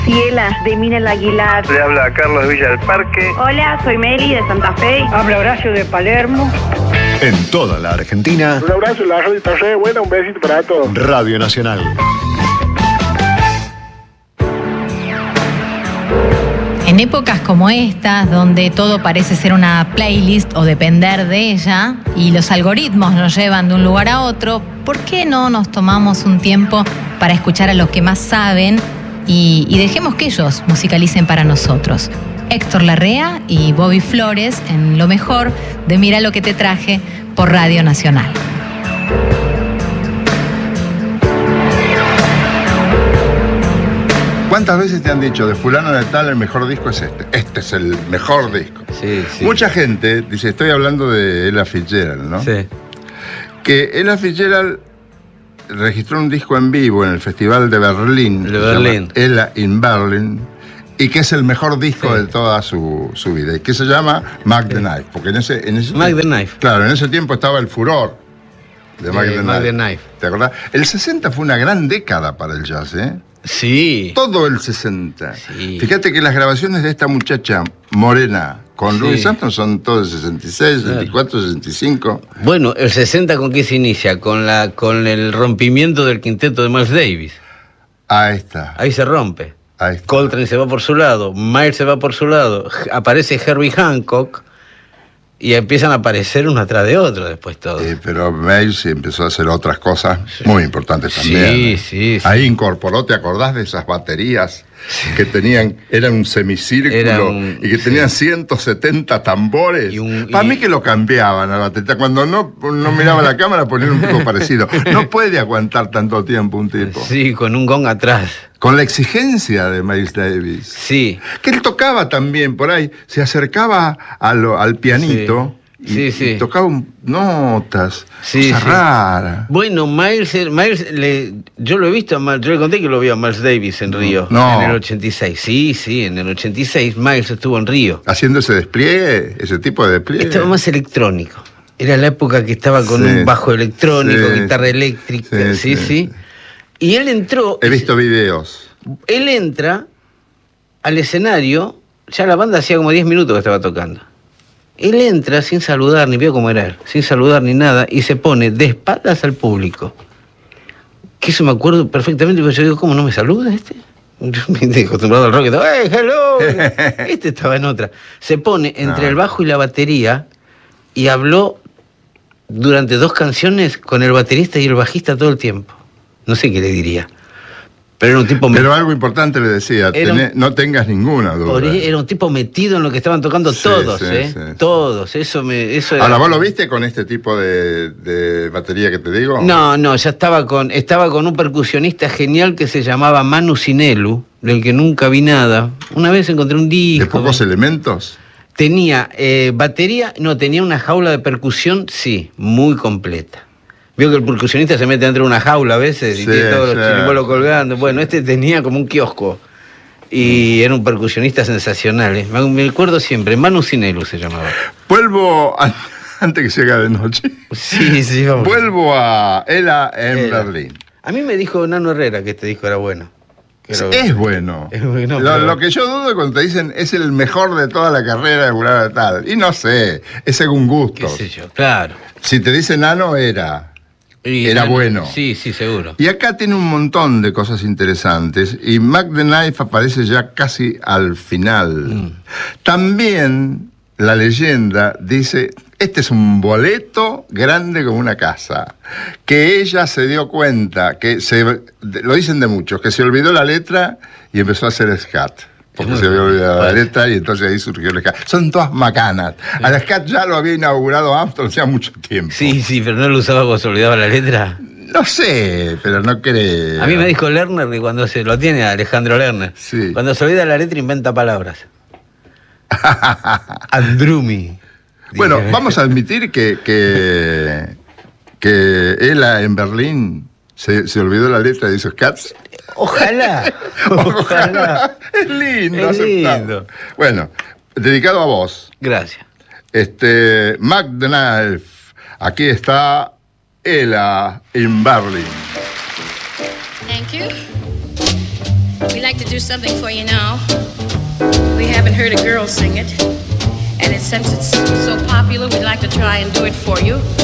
Ciela, de Minel Aguilar. Le habla Carlos de Villa del Parque. Hola, soy Meli de Santa Fe. Habla Horacio de Palermo. En toda la Argentina. Un abrazo, la radio está re buena, un besito para todos. Radio Nacional. En épocas como estas, donde todo parece ser una playlist o depender de ella, y los algoritmos nos llevan de un lugar a otro, ¿por qué no nos tomamos un tiempo para escuchar a los que más saben y dejemos que ellos musicalicen para nosotros? Héctor Larrea y Bobby Flores en lo mejor de Mira lo que te traje por Radio Nacional. ¿Cuántas veces te han dicho de fulano de tal el mejor disco es este? Este es el mejor disco. Sí, sí. Mucha gente dice, estoy hablando de Ella Fitzgerald, ¿no? Sí. Que Ella Fitzgerald registró un disco en vivo en el Festival de Berlín. De Berlín. Ella in Berlin. Y que es el mejor disco de toda su vida. Y que se llama Mac the Knife. Porque en ese Mac tiempo, the Knife. Claro, en ese tiempo estaba el furor de Mac the Knife. ¿Te acordás? El 60 fue una gran década para el jazz, ¿eh? Sí. Todo el 60. Sí. Fíjate que las grabaciones de esta muchacha morena con Louis Armstrong son todos de 66, 64, 65. Bueno, el 60 ¿con qué se inicia? Con el rompimiento del quinteto de Miles Davis. Ahí está. Ahí se rompe. Ahí está. Coltrane se va por su lado, Miles se va por su lado, aparece Herbie Hancock y empiezan a aparecer uno atrás de otro después todos. Pero Miles empezó a hacer otras cosas muy importantes también. Sí, sí. Ahí incorporó, ¿te acordás de esas baterías que tenían, eran un semicírculo y que tenían 170 tambores? Para mí que lo cambiaban a la batería. Cuando no miraba la cámara ponían un poco parecido. No puede aguantar tanto tiempo un tipo. Sí, con un gong atrás. Con la exigencia de Miles Davis. Sí. Que él tocaba también por ahí, se acercaba al pianito y tocaba notas, cosas raras. Bueno, Miles, yo lo he visto, yo le conté que lo vi a Miles Davis en Río, en el 86. Sí, en el 86 Miles estuvo en Río. Haciendo ese despliegue, ese tipo de despliegue. Estaba más electrónico. Era la época que estaba con un bajo electrónico, guitarra eléctrica, sí. Y él entró... He visto videos. Él entra al escenario, ya la banda hacía como 10 minutos que estaba tocando. Él entra sin saludar, ni vio cómo era él, sin saludar ni nada, y se pone de espaldas al público. Que eso me acuerdo perfectamente, porque yo digo, ¿cómo no me saluda este? Yo me he acostumbrado al rock, y todo, ¡hey, hello! Este estaba en otra. Se pone entre el bajo y la batería y habló durante 2 canciones con el baterista y el bajista todo el tiempo. No sé qué le diría. Pero era un tipo... Pero algo importante le decía, no tengas ninguna duda. Era un tipo metido en lo que estaban tocando todos, todos. Eso era... Ahora, ¿vos lo viste con este tipo de batería que te digo? No, ya estaba con un percusionista genial que se llamaba Manu Sinelu, del que nunca vi nada. Una vez encontré un disco... ¿De pocos elementos? Tenía batería, tenía una jaula de percusión, sí, muy completa. Vio que el percusionista se mete dentro de una jaula a veces y tiene todos los chiribolos colgando. Bueno, este tenía como un kiosco y era un percusionista sensacional. Me acuerdo siempre, Manu Sinelu se llamaba. Vuelvo, antes que se haga de noche. Sí, vamos. Vuelvo a Ella en Berlín. A mí me dijo Nano Herrera que este disco era bueno. Es bueno. Pero... Lo que yo dudo es cuando te dicen es el mejor de toda la carrera de fulano de tal. Y no sé, es según gusto. ¿Qué sé yo? Claro. Si te dice Nano, era bueno. Sí, seguro. Y acá tiene un montón de cosas interesantes. Y Mac the Knife aparece ya casi al final. También la leyenda dice, este es un boleto grande como una casa. Que ella se dio cuenta, lo dicen de muchos, que se olvidó la letra y empezó a hacer scat. Porque se había olvidado la letra y entonces ahí surgió el scat. Son todas macanas. Al scat ya lo había inaugurado Armstrong hacía mucho tiempo. Sí, pero no lo usaba cuando se olvidaba la letra. No sé, pero no creo. A mí me dijo Lerner que cuando lo tiene Alejandro Lerner, cuando se olvida la letra inventa palabras. Andrumi. Bueno, vamos a admitir que Ella en Berlín se olvidó la letra y hizo scats. Ojalá. Es lindo. Bueno, dedicado a vos. Gracias. Mac the Knife. Aquí está Ella in Berlin. Thank you. We'd like to do something for you now. We haven't heard a girl sing it. And since it's so popular, we'd like to try and do it for you.